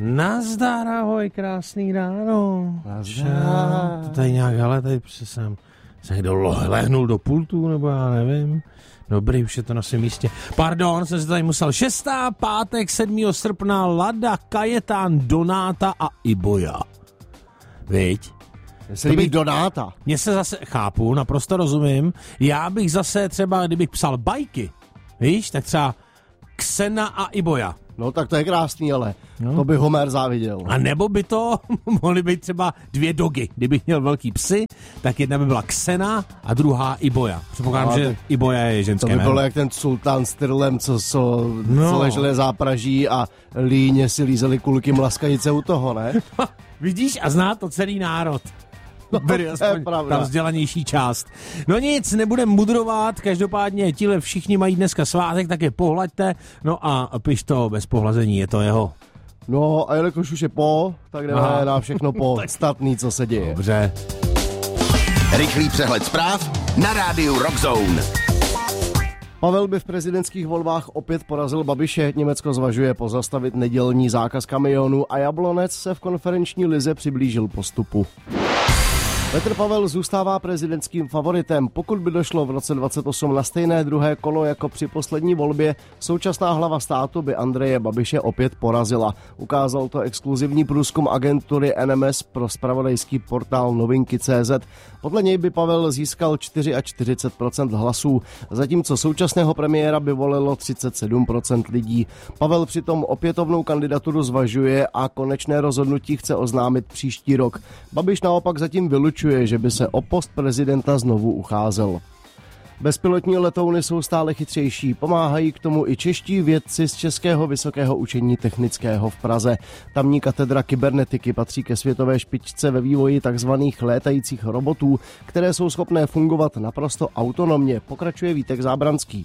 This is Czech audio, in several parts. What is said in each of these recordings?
Nazdar, ahoj, krásný ráno. Nazdar. To tady nějak, hele, tady jsem se někdo lehnul do pultu, nebo já nevím. Dobrý, už je to na svém místě. Pardon, jsem se tady musel. 6. pátek 7. srpna, Lada, Kajetán, Donáta a Iboja. Viď? Se líbí Donáta. Mně se zase, chápu, naprosto rozumím. Já bych zase třeba, kdybych psal bajky, víš, tak třeba Ksena a Iboja. No tak to je krásný, ale to by Homer záviděl. A nebo by to mohly být třeba 2 dogy. Kdybych měl velký psy, tak jedna by byla Ksena a druhá Iboja. Předpokládám, že Iboja je ženské jméno. To by bylo jak ten sultán s Tyrlem, co leželi zápraží a líně si lízeli kulky mlaskanice u toho, ne? Vidíš, a zná to celý národ. Bery aspoň ta vzdělanější část. No nic, nebudem mudrovat, každopádně tíhle všichni mají dneska svátek, tak je pohlaďte, no a piš to bez pohlazení, je to jeho. No a jelikož už je tak jdeme na všechno podstatný, co se děje. Dobře. Rychlý přehled zpráv na rádiu Rock Zone. Pavel by v prezidentských volbách opět porazil Babiše. Německo zvažuje pozastavit nedělní zákaz kamionů a Jablonec se v konferenční lize přiblížil postupu. Petr Pavel zůstává prezidentským favoritem. Pokud by došlo v roce 2028 na stejné druhé kolo jako při poslední volbě, současná hlava státu by Andreje Babiše opět porazila. Ukázal to exkluzivní průzkum agentury NMS pro zpravodajský portál Novinky.cz. Podle něj by Pavel získal 44% hlasů, zatímco současného premiéra by volilo 37% lidí. Pavel přitom opětovnou kandidaturu zvažuje a konečné rozhodnutí chce oznámit příští rok. Babiš naopak zatím vylučuje, že by se o post prezidenta znovu ucházel. Bezpilotní letouny jsou stále chytřejší, pomáhají k tomu i čeští vědci z Českého vysokého učení technického v Praze. Tamní katedra kybernetiky patří ke světové špičce ve vývoji tzv. Létajících robotů, které jsou schopné fungovat naprosto autonomně, pokračuje Vítek Zábranský.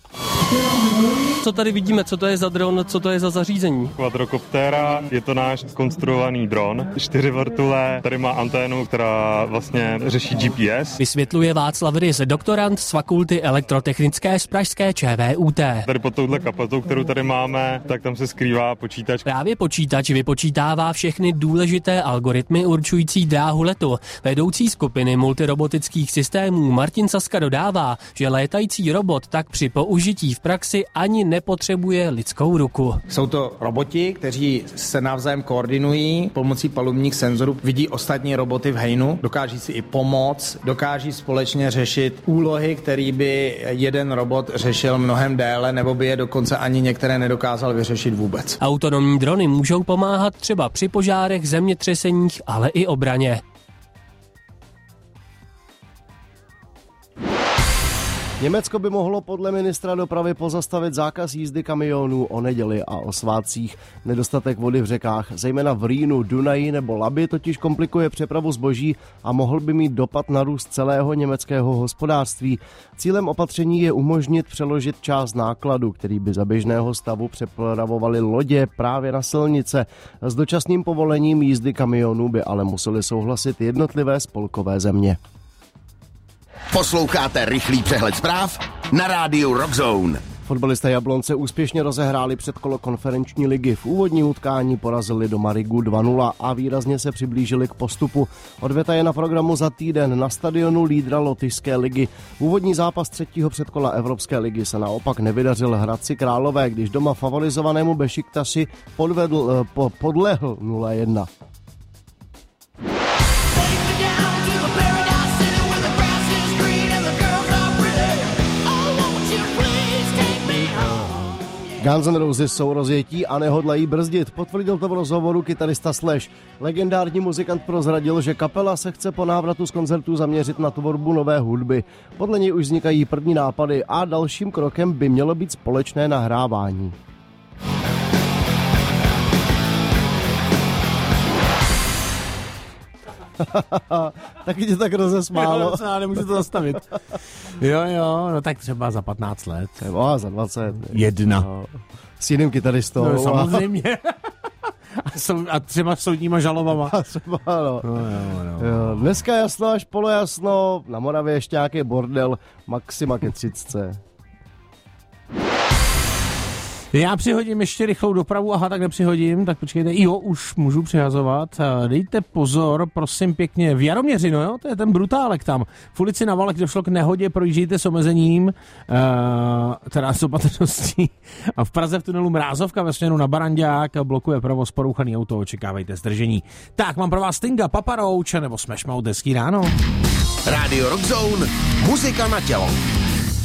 Co tady vidíme, co to je za dron, co to je za zařízení? Quadrocoptera, je to náš konstruovaný dron, 4 vrtule, tady má anténu, která vlastně řeší GPS. Vysvětluje Václav Rys, doktorant z fakulty elektrotechnické z pražské ČVUT. Tady pod touhle kapotou, kterou tady máme, tak tam se skrývá počítač. Právě počítač vypočítává všechny důležité algoritmy určující dráhu letu. Vedoucí skupiny multirobotických systémů Martin Saska dodává, že létající robot tak při použití v praxi ani nepotřebuje lidskou ruku. Jsou to roboti, kteří se navzájem koordinují pomocí palubních senzorů, vidí ostatní roboty v hejnu, dokáží si i pomoct, dokáží společně řešit úlohy, které by jeden robot řešil mnohem déle, nebo by je dokonce ani některé nedokázal vyřešit vůbec. Autonomní drony můžou pomáhat třeba při požárech, zemětřeseních, ale i obraně. Německo by mohlo podle ministra dopravy pozastavit zákaz jízdy kamionů o neděli a o svátcích. Nedostatek vody v řekách, zejména v Rýnu, Dunaji nebo Labi, totiž komplikuje přepravu zboží a mohl by mít dopad na růst celého německého hospodářství. Cílem opatření je umožnit přeložit část nákladu, který by za běžného stavu přepravovaly lodě právě na silnice. S dočasným povolením jízdy kamionů by ale museli souhlasit jednotlivé spolkové země. Posloucháte rychlý přehled zpráv na rádiu Rock Zone. Fotbalisté Jablonce úspěšně rozehráli předkolo konferenční ligy. V úvodním utkání porazili doma Rigu 2-0 a výrazně se přiblížili k postupu. Odveta je na programu za týden na stadionu lídra Lotyšské ligy. Úvodní zápas třetího předkola Evropské ligy se naopak nevydařil Hradci Králové, když doma favorizovanému Bešiktaši podlehl 0-1. Guns N' Roses jsou rozjetí a nehodlají brzdit, potvrdil to v rozhovoru kytarista Slash. Legendární muzikant prozradil, že kapela se chce po návratu z koncertů zaměřit na tvorbu nové hudby. Podle něj už vznikají první nápady a dalším krokem by mělo být společné nahrávání. Taky tě tak rozesmálo. Já nemůžu to zastavit. Jo, no tak třeba za 15 let. Třeba za 20. 1. No. S jiným kytaristou. No, samozřejmě. A třeba soudníma žalobama. Třeba, no. Jo. Dneska jasno až polojasno, na Moravě ještě nějaký bordel, maxima ke 30. Já přihodím ještě rychlou dopravu, aha, tak nepřihodím, tak počkejte, jo, už můžu přihazovat. Dejte pozor, prosím pěkně, v Jaroměři, no jo, to je ten brutálek tam. V ulici na Valech došlo k nehodě, projíždějte s omezením, teda s opatrností. A v Praze v tunelu Mrázovka ve směru na Barandák blokuje provoz, porouchaný auto, očekávejte zdržení. Tak, mám pro vás Stinga, Papa Roach nebo Smash Mouth, hezký ráno. Rádio Rock Zone, muzika na tělo.